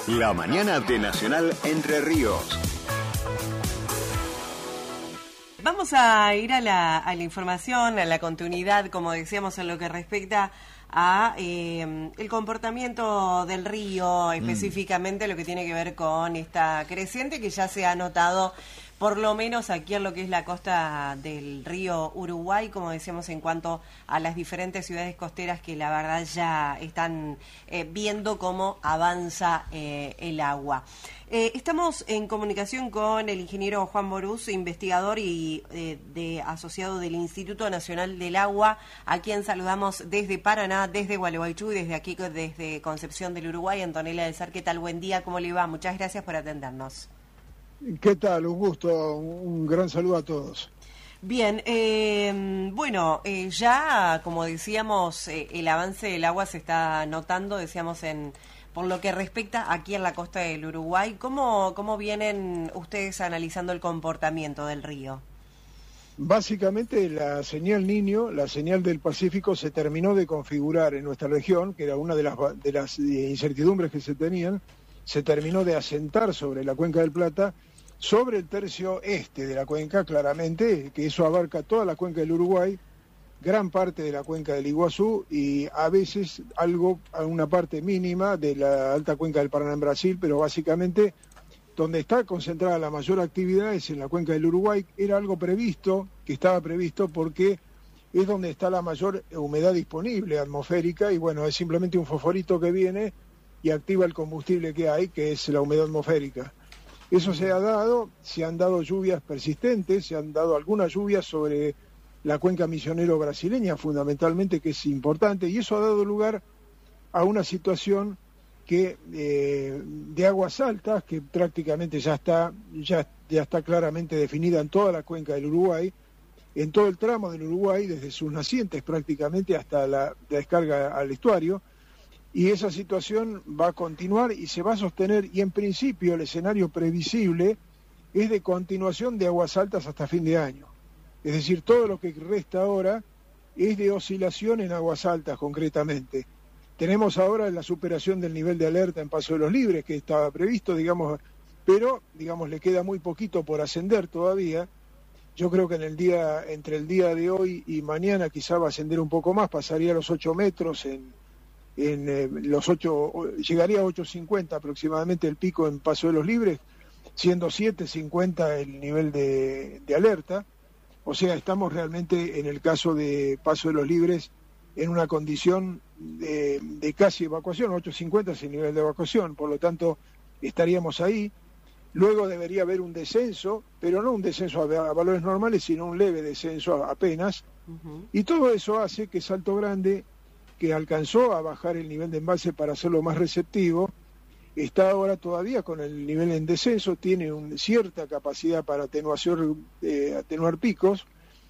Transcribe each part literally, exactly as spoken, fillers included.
La mañana de Nacional Entre Ríos. Vamos a ir a la, a la información, a la continuidad, como decíamos, en lo que respecta a eh, el comportamiento del río, específicamente mm. lo que tiene que ver con esta creciente que ya se ha notado, por lo menos aquí en lo que es la costa del río Uruguay, como decíamos, en cuanto a las diferentes ciudades costeras que la verdad ya están eh, viendo cómo avanza eh, el agua. Eh, estamos en comunicación con el ingeniero Juan Borús, investigador y eh, de asociado del Instituto Nacional del Agua, a quien saludamos desde Paraná, desde Gualeguaychú y desde aquí, desde Concepción del Uruguay, Antonella del Sar. ¿Qué tal? Buen día, ¿cómo le va? Muchas gracias por atendernos. ¿Qué tal? Un gusto, un gran saludo a todos. Bien, eh, bueno, eh, ya, como decíamos, eh, el avance del agua se está notando, decíamos, en por lo que respecta aquí en la costa del Uruguay. ¿Cómo, cómo vienen ustedes analizando el comportamiento del río? Básicamente la señal Niño, la señal del Pacífico, se terminó de configurar en nuestra región, que era una de las, de las incertidumbres que se tenían, se terminó de asentar sobre la Cuenca del Plata, sobre el tercio este de la cuenca, claramente, que eso abarca toda la cuenca del Uruguay, gran parte de la cuenca del Iguazú y a veces algo, una parte mínima de la alta cuenca del Paraná en Brasil, pero básicamente donde está concentrada la mayor actividad es en la cuenca del Uruguay. Era algo previsto, que estaba previsto porque es donde está la mayor humedad disponible atmosférica y bueno, es simplemente un fosforito que viene y activa el combustible que hay, que es la humedad atmosférica. Eso se ha dado, se han dado lluvias persistentes, se han dado algunas lluvias sobre la cuenca misionero brasileña, fundamentalmente, que es importante, y eso ha dado lugar a una situación que eh, de aguas altas, que prácticamente ya está, ya, ya está claramente definida en toda la cuenca del Uruguay, en todo el tramo del Uruguay, desde sus nacientes prácticamente hasta la, la descarga al estuario, y esa situación va a continuar y se va a sostener, y en principio el escenario previsible es de continuación de aguas altas hasta fin de año. Es decir, todo lo que resta ahora es de oscilación en aguas altas concretamente. Tenemos ahora la superación del nivel de alerta en Paso de los Libres, que estaba previsto, digamos, pero digamos le queda muy poquito por ascender todavía. Yo creo que en el día, entre el día de hoy y mañana quizá va a ascender un poco más, pasaría a los ocho metros en, en eh, los ocho, llegaría a ocho cincuenta aproximadamente el pico en Paso de los Libres, siendo siete cincuenta el nivel de, de alerta. O sea, estamos realmente, en el caso de Paso de los Libres, en una condición de, de casi evacuación. Ocho cincuenta es el nivel de evacuación, por lo tanto estaríamos ahí. Luego debería haber un descenso, pero no un descenso a, a valores normales, sino un leve descenso a, apenas. Uh-huh. Y todo eso hace que Salto Grande, que alcanzó a bajar el nivel de embalse para hacerlo más receptivo, está ahora todavía con el nivel en descenso, tiene un, cierta capacidad para atenuación, eh, atenuar picos,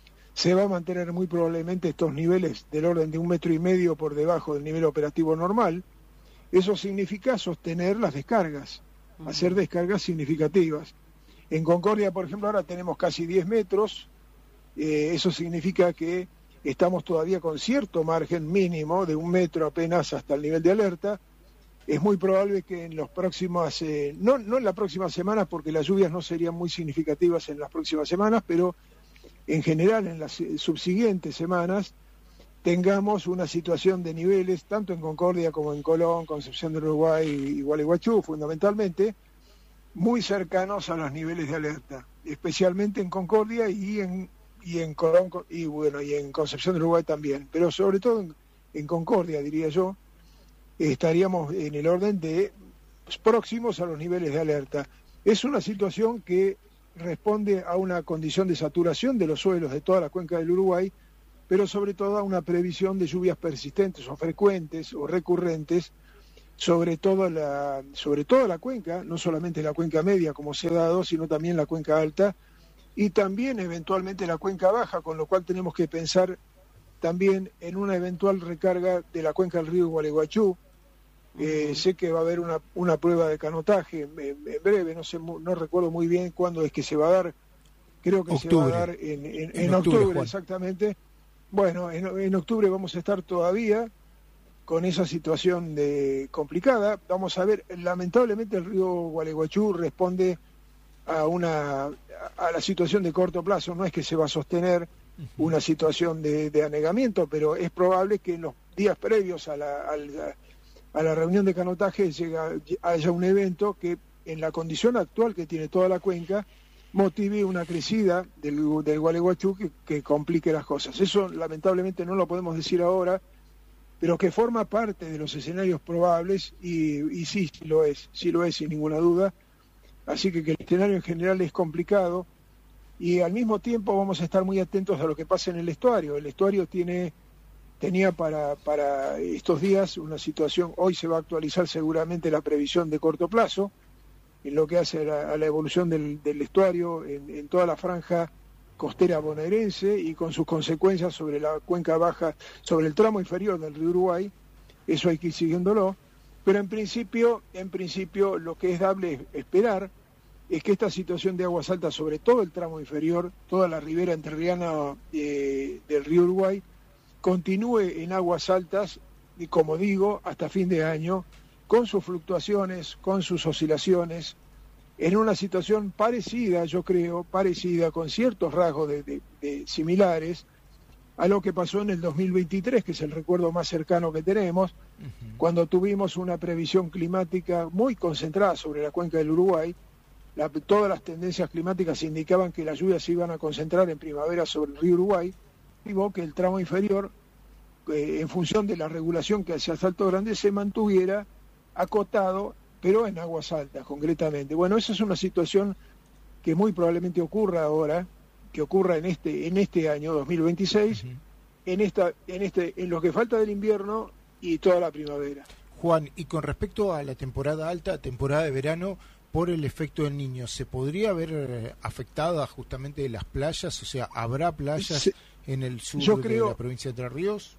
se va a mantener muy probablemente estos niveles del orden de un metro y medio por debajo del nivel operativo normal. Eso significa sostener las descargas, uh-huh. hacer descargas significativas. En Concordia, por ejemplo, ahora tenemos casi diez metros, eh, eso significa que estamos todavía con cierto margen mínimo de un metro apenas hasta el nivel de alerta. Es muy probable que en los próximos, eh, no, no en las próximas semanas, porque las lluvias no serían muy significativas en las próximas semanas, pero en general en las subsiguientes semanas tengamos una situación de niveles, tanto en Concordia como en Colón, Concepción del Uruguay y Gualeguaychú, fundamentalmente, muy cercanos a los niveles de alerta, especialmente en Concordia y en, y en Colón y bueno y en Concepción del Uruguay también, pero sobre todo en, en Concordia, diría yo, estaríamos en el orden de próximos a los niveles de alerta. Es una situación que responde a una condición de saturación de los suelos de toda la cuenca del Uruguay, pero sobre todo a una previsión de lluvias persistentes o frecuentes o recurrentes sobre toda la, sobre toda la cuenca, no solamente la cuenca media como se ha dado, sino también la cuenca alta y también eventualmente la cuenca baja, con lo cual tenemos que pensar también en una eventual recarga de la cuenca del río Gualeguaychú. Eh, uh-huh. Sé que va a haber una, una prueba de canotaje en, en breve, no sé, no recuerdo muy bien cuándo es que se va a dar, creo que octubre. se va a dar en, en, en, en octubre, octubre exactamente. Bueno, en, en octubre vamos a estar todavía con esa situación de complicada. Vamos a ver, lamentablemente el río Gualeguaychú responde a una a la situación de corto plazo, no es que se va a sostener una situación de, de anegamiento, pero es probable que en los días previos a la, a la, a la reunión de canotaje llega, haya un evento que en la condición actual que tiene toda la cuenca motive una crecida del, del Gualeguaychú que, que complique las cosas. Eso lamentablemente no lo podemos decir ahora, pero que forma parte de los escenarios probables y, y sí, sí lo es, sí lo es sin ninguna duda. Así que, que el escenario en general es complicado y al mismo tiempo vamos a estar muy atentos a lo que pasa en el estuario. El estuario tiene tenía para, para estos días una situación, hoy se va a actualizar seguramente la previsión de corto plazo, en lo que hace a la, a la evolución del, del estuario en, en toda la franja costera bonaerense y con sus consecuencias sobre la cuenca baja, sobre el tramo inferior del río Uruguay. Eso hay que ir siguiéndolo, pero en principio, en principio lo que es dable esperar es que esta situación de aguas altas sobre todo el tramo inferior, toda la ribera entrerriana eh, del río Uruguay, continúe en aguas altas, y como digo, hasta fin de año, con sus fluctuaciones, con sus oscilaciones, en una situación parecida, yo creo, parecida, con ciertos rasgos de, de, de similares a lo que pasó en el dos mil veintitrés, que es el recuerdo más cercano que tenemos, uh-huh. cuando tuvimos una previsión climática muy concentrada sobre la cuenca del Uruguay. La, todas las tendencias climáticas indicaban que las lluvias se iban a concentrar en primavera sobre el río Uruguay, y que el tramo inferior, eh, en función de la regulación que hacía Salto Grande, se mantuviera acotado, pero en aguas altas, concretamente. Bueno, esa es una situación que muy probablemente ocurra ahora, que ocurra en este en este año dos mil veintiséis, uh-huh. en esta en este en lo que falta del invierno y toda la primavera. Juan, y con respecto a la temporada alta, temporada de verano, por el efecto del Niño, ¿se podría ver afectada justamente las playas? O sea, ¿habrá playas sí. en el sur yo creo, de la provincia de Entre Ríos?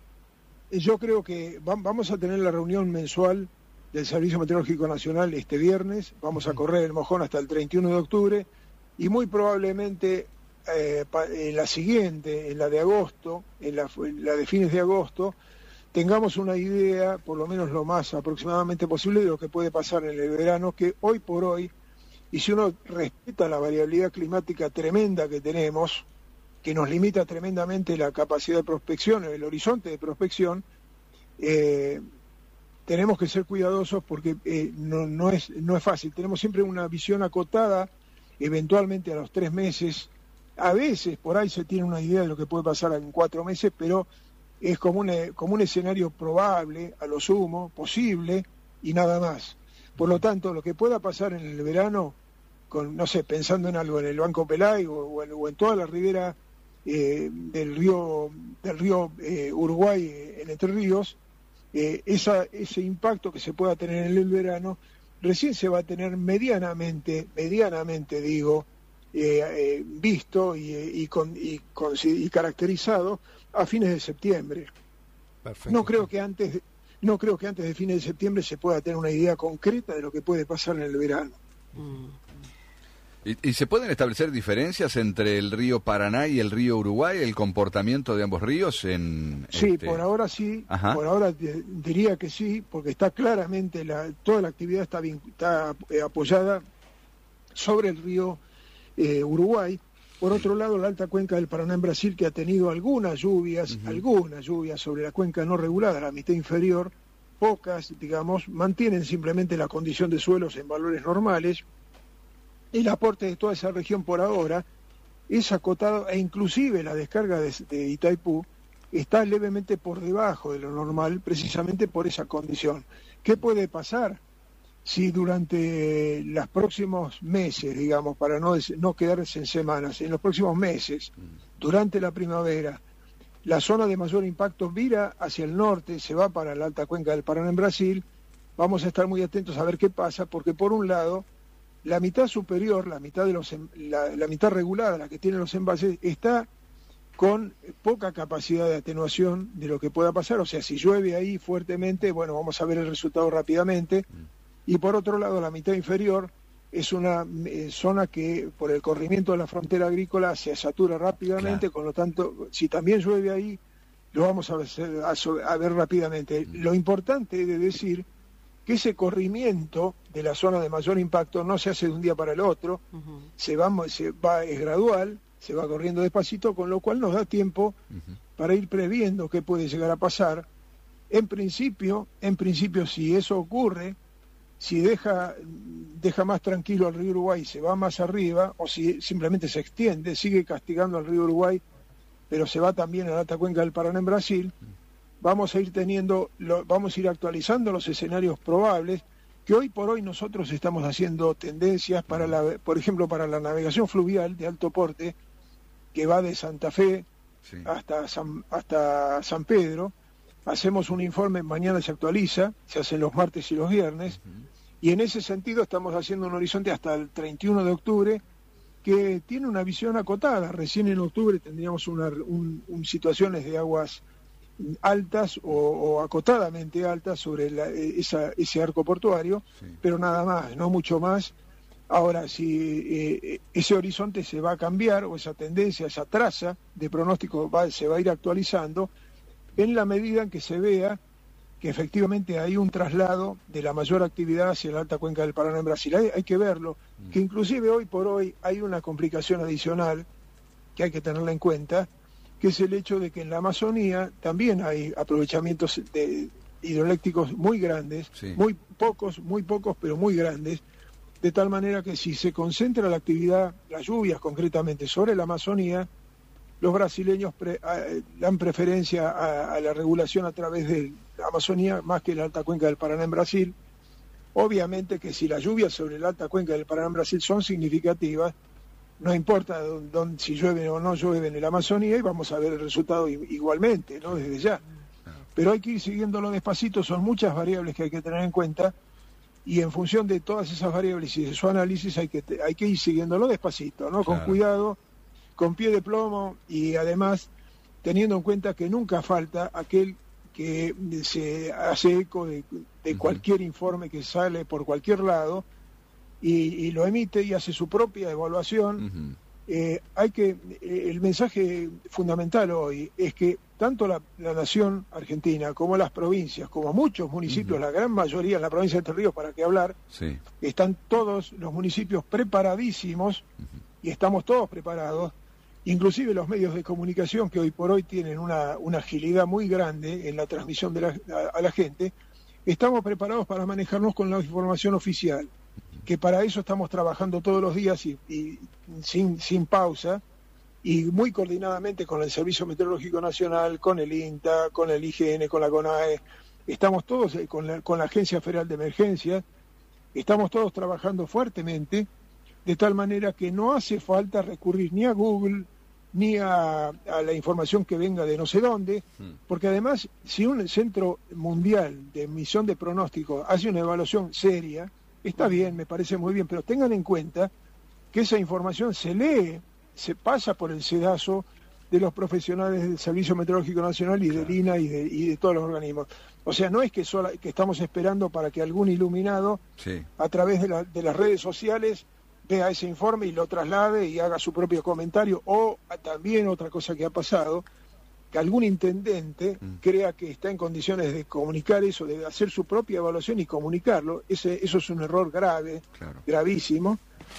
Yo creo que va, vamos a tener la reunión mensual del Servicio Meteorológico Nacional este viernes, vamos a correr el mojón hasta el treinta y uno de octubre, y muy probablemente eh, en la siguiente, en la de agosto, en la, en la de fines de agosto, tengamos una idea, por lo menos lo más aproximadamente posible, de lo que puede pasar en el verano, que hoy por hoy, y si uno respeta la variabilidad climática tremenda que tenemos, que nos limita tremendamente la capacidad de prospección, el horizonte de prospección, eh, tenemos que ser cuidadosos porque eh, no, no, es, no es fácil. Tenemos siempre una visión acotada, eventualmente a los tres meses. A veces por ahí se tiene una idea de lo que puede pasar en cuatro meses, pero es como un, como un escenario probable, a lo sumo, posible, y nada más. Por lo tanto, lo que pueda pasar en el verano, con no sé, pensando en algo en el Banco Pelay o, o, en, o en toda la ribera eh, del río, del río eh, Uruguay, eh, en Entre Ríos, Eh, esa, ese impacto que se pueda tener en el verano recién se va a tener medianamente, medianamente digo, eh, eh, visto y, y, con, y, con, y caracterizado a fines de septiembre. Perfecto. No creo que antes, no creo que antes de fines de septiembre se pueda tener una idea concreta de lo que puede pasar en el verano. Mm. ¿Y, ¿Y se pueden establecer diferencias entre el río Paraná y el río Uruguay, el comportamiento de ambos ríos? En sí, este... por ahora sí, Ajá. por ahora te, diría que sí, porque está claramente, la, toda la actividad está, está eh, apoyada sobre el río eh, Uruguay. Por otro lado, la alta cuenca del Paraná en Brasil, que ha tenido algunas lluvias, uh-huh. algunas lluvias sobre la cuenca no regulada, la mitad inferior, pocas, digamos, mantienen simplemente la condición de suelos en valores normales. El aporte de toda esa región por ahora es acotado, e inclusive la descarga de, de Itaipú está levemente por debajo de lo normal, precisamente por esa condición. ¿Qué puede pasar si durante los próximos meses, digamos, para no, no quedarse en semanas, en los próximos meses, durante la primavera, la zona de mayor impacto vira hacia el norte, se va para la alta cuenca del Paraná en Brasil? Vamos a estar muy atentos a ver qué pasa, porque por un lado, la mitad superior, la mitad de los la, la mitad regulada, la que tienen los embalses, está con poca capacidad de atenuación de lo que pueda pasar. O sea, si llueve ahí fuertemente, bueno, vamos a ver el resultado rápidamente. Y por otro lado, la mitad inferior es una eh, zona que por el corrimiento de la frontera agrícola se satura rápidamente, claro. Con lo tanto, si también llueve ahí, lo vamos a, hacer, a, a ver rápidamente. Lo importante es de decir que ese corrimiento de la zona de mayor impacto no se hace de un día para el otro, uh-huh. se va, se va, es gradual, se va corriendo despacito, con lo cual nos da tiempo uh-huh. para ir previendo qué puede llegar a pasar. En principio, en principio, si eso ocurre, si deja, deja más tranquilo al río Uruguay, se va más arriba, o si simplemente se extiende, sigue castigando al río Uruguay, pero se va también a la alta cuenca del Paraná en Brasil, vamos a ir teniendo, lo, vamos a ir actualizando los escenarios probables, que hoy por hoy nosotros estamos haciendo tendencias para la, por ejemplo, para la navegación fluvial de alto porte, que va de Santa Fe sí. hasta San, hasta San Pedro. Hacemos un informe, mañana se actualiza, se hacen los martes y los viernes, uh-huh. y en ese sentido estamos haciendo un horizonte hasta el treinta y uno de octubre, que tiene una visión acotada. Recién en octubre tendríamos una un, un situaciones de aguas altas o, o acotadamente altas sobre la, esa, ese arco portuario, sí. pero nada más, no mucho más. Ahora, si eh, ese horizonte se va a cambiar, o esa tendencia, esa traza de pronóstico va, se va a ir actualizando, en la medida en que se vea que efectivamente hay un traslado de la mayor actividad hacia la alta cuenca del Paraná en Brasil. Hay, hay que verlo, que inclusive hoy por hoy hay una complicación adicional que hay que tenerla en cuenta, que es el hecho de que en la Amazonía también hay aprovechamientos de, hidroeléctricos muy grandes, sí. muy pocos, muy pocos, pero muy grandes, de tal manera que si se concentra la actividad, las lluvias concretamente, sobre la Amazonía, los brasileños pre, a, dan preferencia a, a la regulación a través de la Amazonía más que la alta cuenca del Paraná en Brasil. Obviamente que si las lluvias sobre la alta cuenca del Paraná en Brasil son significativas, no importa don, don, si llueve o no llueve en la Amazonía, y vamos a ver el resultado igualmente, ¿no? Desde ya. Pero hay que ir siguiéndolo despacito, son muchas variables que hay que tener en cuenta, y en función de todas esas variables y de su análisis hay que, hay que ir siguiéndolo despacito, ¿no? Con claro. cuidado, con pie de plomo, y además teniendo en cuenta que nunca falta aquel que se hace eco de, de uh-huh. cualquier informe que sale por cualquier lado y, y lo emite y hace su propia evaluación. Uh-huh. Eh, hay que eh, el mensaje fundamental hoy es que tanto la, la nación argentina como las provincias, como muchos municipios, uh-huh. la gran mayoría en la provincia de Entre Ríos, para qué hablar, sí. están todos los municipios preparadísimos uh-huh. y estamos todos preparados. Inclusive los medios de comunicación, que hoy por hoy tienen una, una agilidad muy grande en la transmisión de la, a, a la gente, estamos preparados para manejarnos con la información oficial, que para eso estamos trabajando todos los días y, y sin, sin pausa, y muy coordinadamente con el Servicio Meteorológico Nacional, con el INTA, con el I G N, con la CONAE, estamos todos con la, con la Agencia Federal de Emergencias, estamos todos trabajando fuertemente, de tal manera que no hace falta recurrir ni a Google, ni a, a la información que venga de no sé dónde, porque además, si un centro mundial de emisión de pronóstico hace una evaluación seria, está bien, me parece muy bien, pero tengan en cuenta que esa información se lee, se pasa por el sedazo de los profesionales del Servicio Meteorológico Nacional y del I N A y de, y de todos los organismos. O sea, no es que, sola, que estamos esperando para que algún iluminado, sí. a través de, la, de las redes sociales, vea ese informe y lo traslade y haga su propio comentario, o también otra cosa que ha pasado, que algún intendente mm. crea que está en condiciones de comunicar eso, de hacer su propia evaluación y comunicarlo. Ese, eso es un error grave, claro. gravísimo.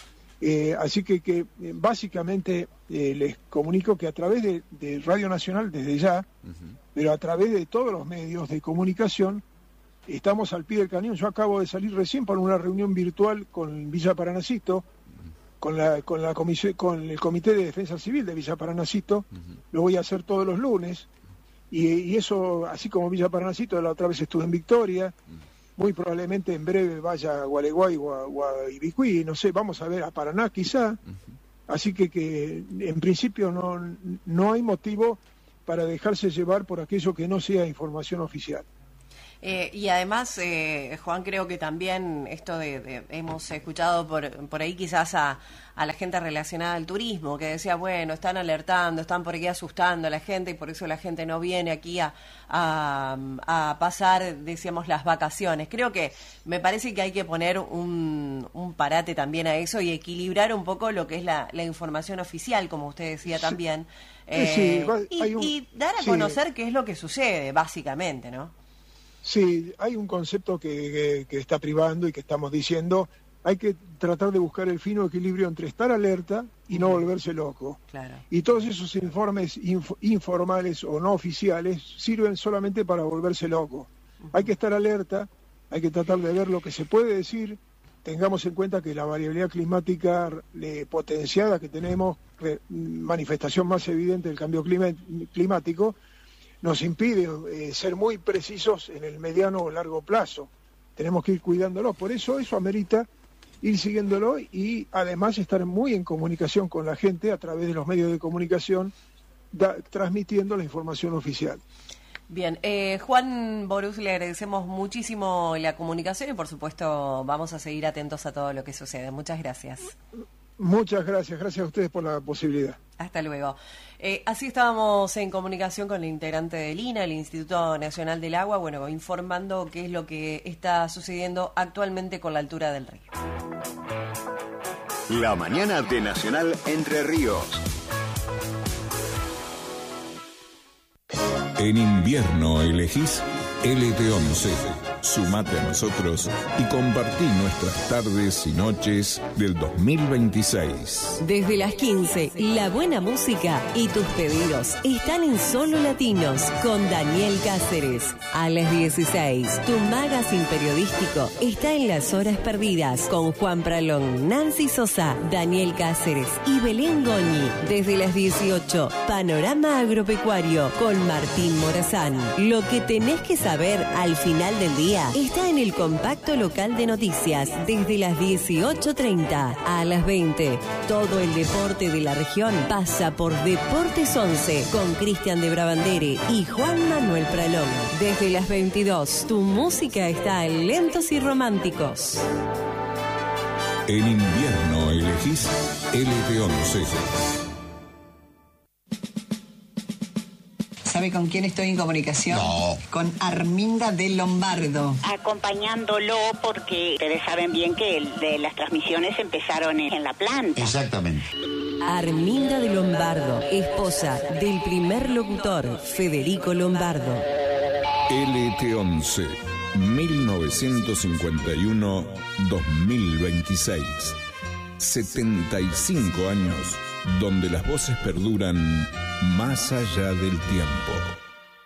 Eh, así que, que básicamente eh, les comunico que a través de, de Radio Nacional, desde ya, uh-huh. pero a través de todos los medios de comunicación, estamos al pie del cañón. Yo acabo de salir recién para una reunión virtual con Villa Paranacito, con la con la comisión, con el Comité de Defensa Civil de Villa Paranacito. Uh-huh. Lo voy a hacer todos los lunes, y, y eso, así como Villa Paranacito, la otra vez estuve en Victoria, uh-huh. muy probablemente en breve vaya a Gualeguay o a, o a Ibicuí, no sé, vamos a ver, a Paraná quizá. Uh-huh. Así que, que en principio no, no hay motivo para dejarse llevar por aquello que no sea información oficial. Eh, y además, eh, Juan, creo que también esto de, de hemos escuchado por, por ahí quizás a, a la gente relacionada al turismo, que decía, bueno, están alertando, están por aquí asustando a la gente y por eso la gente no viene aquí a, a, a pasar, decíamos, las vacaciones. Creo que me parece que hay que poner un, un parate también a eso y equilibrar un poco lo que es la, la información oficial, como usted decía también, eh, sí, y, un, y dar a sí. conocer qué es lo que sucede, básicamente, ¿no? Sí, hay un concepto que, que, que está privando y que estamos diciendo, hay que tratar de buscar el fino equilibrio entre estar alerta y no volverse loco. Claro. Y todos esos informes inf informales o no oficiales sirven solamente para volverse loco. Uh-huh. Hay que estar alerta, hay que tratar de ver lo que se puede decir. Tengamos en cuenta que la variabilidad climática eh, potenciada que tenemos, eh, manifestación más evidente del cambio clima climático, nos impide eh, ser muy precisos en el mediano o largo plazo. Tenemos que ir cuidándolo. Por eso eso amerita ir siguiéndolo y además estar muy en comunicación con la gente a través de los medios de comunicación, da, transmitiendo la información oficial. Bien, eh, Juan Borús, le agradecemos muchísimo la comunicación y por supuesto vamos a seguir atentos a todo lo que sucede. Muchas gracias. Muchas gracias, gracias a ustedes por la posibilidad. Hasta luego. Eh, así estábamos en comunicación con el integrante del I N A, el Instituto Nacional del Agua, bueno, informando qué es lo que está sucediendo actualmente con la altura del río. La mañana de Nacional Entre Ríos. En invierno elegís L T once. Sumate a nosotros y compartí nuestras tardes y noches del dos mil veintiséis. Desde las quince, la buena música y tus pedidos están en Solo Latinos con Daniel Cáceres. A las dieciséis, tu magazine periodístico está en Las Horas Perdidas con Juan Pralón, Nancy Sosa, Daniel Cáceres y Belén Goñi. Desde las dieciocho, Panorama Agropecuario con Martín Morazán. Lo que tenés que saber al final del día está en el compacto local de noticias desde las dieciocho treinta a las veinte. Todo el deporte de la región pasa por Deportes once con Cristian de Brabandere y Juan Manuel Pralón. Desde las veintidós, tu música está en Lentos y Románticos. En invierno elegís L T once. ¿Sabe con quién estoy en comunicación? No. Con Arminda de Lombardo. Acompañándolo porque ustedes saben bien que el de las transmisiones empezaron en la planta. Exactamente. Arminda de Lombardo, esposa del primer locutor, Federico Lombardo. L T once, mil novecientos cincuenta y uno a dos mil veintiséis. setenta y cinco años donde las voces perduran más allá del tiempo.